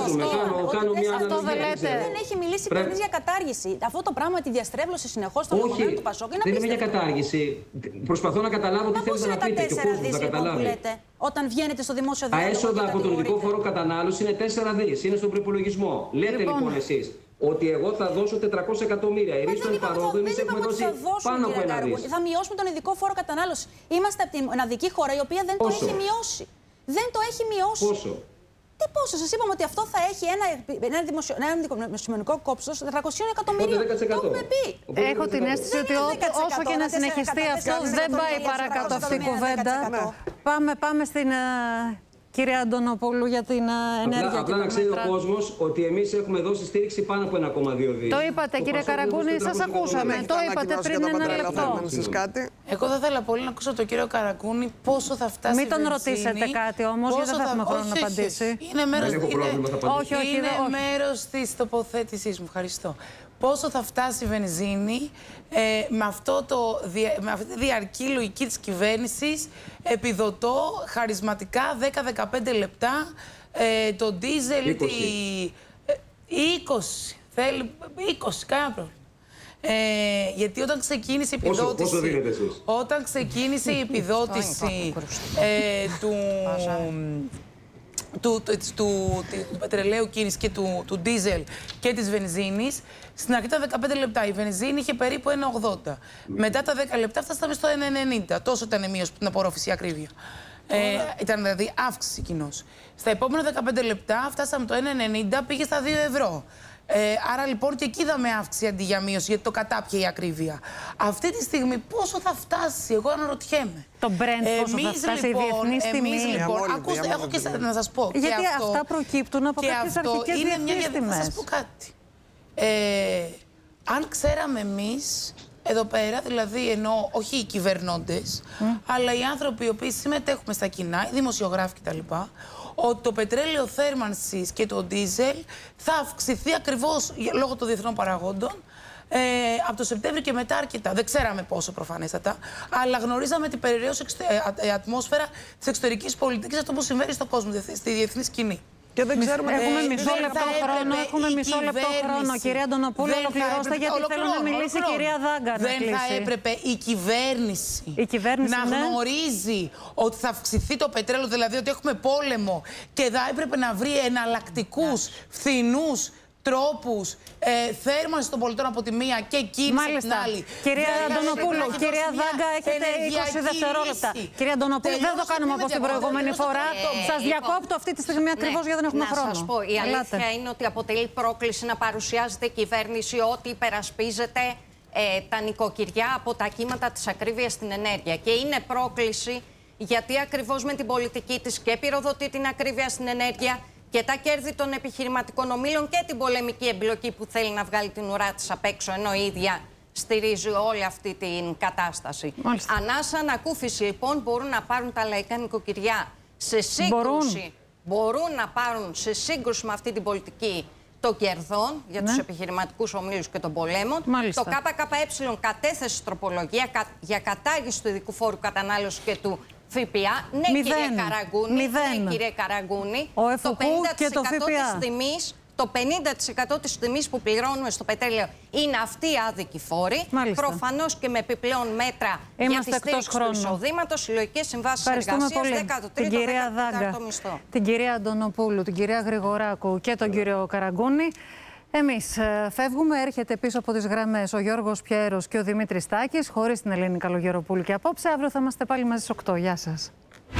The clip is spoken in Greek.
κάνω μια ανalogia. Δεν έχει μιλήσει κανείς για κατάργηση. Αυτό το πράγμα, τη διαστρέβλωση συνεχώς των λογαριασμών του Πασόκ είναι απίστευτο. Δεν είναι για κατάργηση. Προσπαθώ να καταλάβω τι θέλετε να πείτε και ο κόσμος να καταλάβει. Όταν βγαίνετε στο δημόσιο διάλογο. Τα έσοδα από τον ειδικό φόρο κατανάλωση είναι 4 δις. Είναι στον προϋπολογισμό. Λέτε λοιπόν εσείς ότι εγώ θα δώσω 400 εκατομμύρια. Η Ρίστον παρόδο, εμείς έχουμε δώσει πάνω από 1 δις. Θα μειώσουμε τον ειδικό φόρο κατανάλωση. Είμαστε από τη μοναδική χώρα η οποία δεν το έχει μειώσει. Δεν το έχει μειώσει. Πόσο? Τι πόσο, σας είπαμε ότι αυτό θα έχει ένα δημοσιονομικό κόψος 400 εκατομμυρίων. Το έχουμε πει. Έχω την αίσθηση ότι όσο και να συνεχιστεί αυτό, δεν πάει παρακάτω αυτή η κουβέντα. Πάμε στην κυρία Αντωνοπούλου για την ενέργεια. Απλά να ξέρει ο κόσμος ότι εμείς έχουμε δώσει στήριξη πάνω από 1,2 δις. Το είπατε, κύριε Καραγκούνη, σας ακούσαμε. Το είπατε πριν ένα λεπτό. Εγώ θα ήθελα πολύ να ακούσω τον κύριο Καραγκούνη πόσο θα φτάσει. Μην τον ρωτήσετε κάτι όμως, γιατί δεν θα έχουμε χρόνο να απαντήσει. Είναι μέρος της τοποθέτησής μου. Ευχαριστώ. Πόσο θα φτάσει η βενζίνη με αυτή τη διαρκή λογική της κυβέρνησης, επιδοτώ χαρισματικά 10-15 λεπτά, το ντίζελ 20, θέλει 20, κανένα πρόβλημα. Γιατί όταν ξεκίνησε η επιδότηση, πόσο δίνετε εσείς? Όταν ξεκίνησε η επιδότηση του πετρελαίου κίνηση και του ντίζελ και της βενζίνης, στην αρχή τα 15 λεπτά η βενζίνη είχε περίπου 1,80. Μετά τα 10 λεπτά φτάσαμε στο 1,90. Τόσο ήταν η μείωση που την απορρόφηση ακρίβεια. Ήταν δηλαδή αύξηση κοινώς. Στα επόμενα 15 λεπτά φτάσαμε το 1,90, πήγε στα 2 ευρώ. Άρα λοιπόν και εκεί είδαμε αύξηση αντί για μείωση, γιατί το κατάπιε η ακρίβεια. Αυτή τη στιγμή πόσο θα φτάσει, εγώ αναρωτιέμαι. Το Brent πόσο θα φτάσει, η διεθνής τιμή. Ακούστε, έχω και να σας πω. Γιατί αυτά προκύπτουν από κάποιες αρχικές διεθνείς τιμές. Θα σας πω κάτι. Αν ξέραμε εμείς, εδώ πέρα, δηλαδή ενώ όχι οι κυβερνώντες, αλλά οι άνθρωποι οι οποίοι συμμετέχουμε στα κοινά, οι δημοσιογράφοι κτλ., ότι το πετρέλαιο θέρμανσης και το ντίζελ θα αυξηθεί ακριβώς λόγω των διεθνών παραγόντων από το Σεπτέμβριο και μετά αρκετά. Δεν ξέραμε πόσο προφανέστατα, αλλά γνωρίζαμε την περιραίωση ατμόσφαιρα της εξωτερικής πολιτικής, αυτό που συμβαίνει στον κόσμο, στη διεθνή σκηνή. Και δεν ξέρουμε. Έχουμε μισό λεπτό χρόνο. Έχουμε μισό λεπτό χρόνο. Κυρία Αντωνοπούλου, ολοκληρώστε, γιατί θέλω να μιλήσει η κυρία Δάγκα. Δεν θα έπρεπε η κυβέρνηση να γνωρίζει ότι θα αυξηθεί το πετρέλαιο, δηλαδή ότι έχουμε πόλεμο, και θα έπρεπε να βρει εναλλακτικούς, φθηνούς τρόπους θέρμανσης των πολιτών από τη μία και κίνηση από την άλλη. Κυρία Αντωνοπούλου, κυρία Δάγκα, έχετε 20 δευτερόλεπτα. Κυρία Αντωνοπούλου, δεν το κάνουμε όπως την προηγούμενη φορά. Σας διακόπτω αυτή τη στιγμή ακριβώς γιατί δεν έχουμε χρόνο. Να σας πω, η αλήθεια είναι ότι αποτελεί πρόκληση να παρουσιάζεται η κυβέρνηση ότι υπερασπίζεται τα νοικοκυριά από τα κύματα της ακρίβειας στην ενέργεια. Και είναι πρόκληση γιατί ακριβώς με την πολιτική της και πυροδοτεί την ακρίβεια στην ενέργεια και τα κέρδη των επιχειρηματικών ομίλων και την πολεμική εμπλοκή που θέλει να βγάλει την ουρά της απ' έξω, ενώ η ίδια στηρίζει όλη αυτή την κατάσταση. Ανάσα ανακούφιση λοιπόν μπορούν να πάρουν τα λαϊκά νοικοκυριά σε σύγκρουση. Μπορούν να πάρουν σε σύγκρουση με αυτή την πολιτική των κερδών για τους επιχειρηματικούς ομίλους και των πολέμων. Το ΚΚΕ κατέθεσε τροπολογία για κατάργηση του ειδικού φόρου κατανάλωσης και του ΦΠΑ. Ναι, κύριε Καραγκούνη, το 50% της τιμής που πληρώνουμε στο πετρέλαιο είναι αυτή η άδικη φόρη. Προφανώς και με επιπλέον μέτρα για τη στήριξη του εισοδήματος, συλλογικές συμβάσεις εργασίας, 13ο μισθό. Την κυρία Αντωνοπούλου, την κυρία Γρηγοράκου και τον κύριο Καραγκούνη. Εμείς φεύγουμε, έρχεται πίσω από τις γραμμές ο Γιώργος Πιέρος και ο Δημήτρης Τάκης, χωρίς την Ελένη Καλογεροπούλου και απόψε. Αύριο θα είμαστε πάλι μαζί στις 8. Γεια σας.